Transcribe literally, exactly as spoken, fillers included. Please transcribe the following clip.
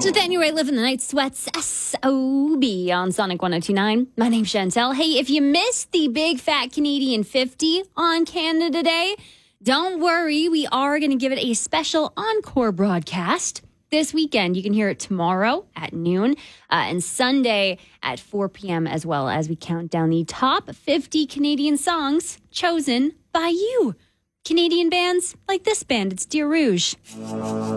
Nathaniel Ray, Living the Night Sweats, S O B on Sonic one oh two point nine. My name's Chantel. Hey, if you missed the Big Fat Canadian fifty on Canada Day, don't worry. We are going to give it a special encore broadcast this weekend. You can hear it tomorrow at noon uh, and Sunday at four p.m. as well, as we count down the top fifty Canadian songs chosen by you. Canadian bands like this band. It's Dear Rouge.